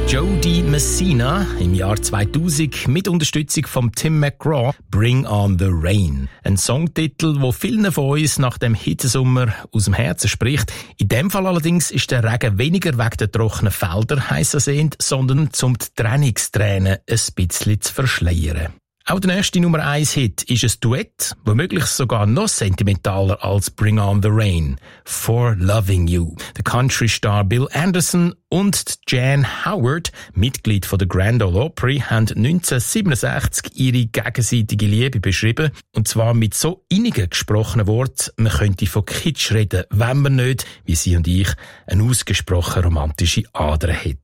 Jody Messina im Jahr 2000 mit Unterstützung von Tim McGraw «Bring on the Rain». Ein Songtitel, der vielen von uns nach dem Hitzesommer aus dem Herzen spricht. In dem Fall allerdings ist der Regen weniger wegen der trockenen Felder heiß ersehnt, sondern um die Trennungstränen ein bisschen zu verschleiern. Auch der nächste Nummer 1 Hit ist ein Duett, womöglich sogar noch sentimentaler als Bring on the Rain. For Loving You. Der Country-Star Bill Anderson und Jan Howard, Mitglied von der Grand Ole Opry, haben 1967 ihre gegenseitige Liebe beschrieben. Und zwar mit so innigen gesprochenen Worten, man könnte von Kitsch reden, wenn man nicht, wie sie und ich, eine ausgesprochen romantische Ader hätten.